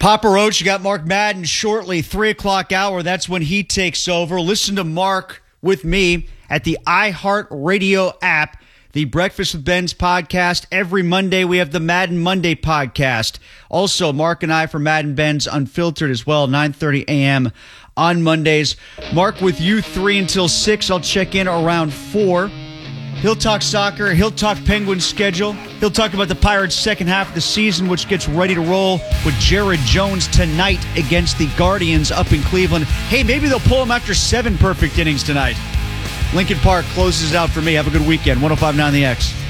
Papa Roach, you got Mark Madden shortly, 3 o'clock hour. That's when he takes over. Listen to Mark with me at the iHeartRadio app, the Breakfast with Ben's podcast. Every Monday, we have the Madden Monday podcast. Also, Mark and I from Madden Ben's Unfiltered as well, 9:30 a.m. on Mondays. Mark with you 3 until 6. I'll check in around 4. He'll talk soccer. He'll talk Penguins schedule. He'll talk about the Pirates' second half of the season, which gets ready to roll with Jared Jones tonight against the Guardians up in Cleveland. Hey, maybe they'll pull him after 7 perfect innings tonight. Lincoln Park closes it out for me. Have a good weekend. 105.9 The X.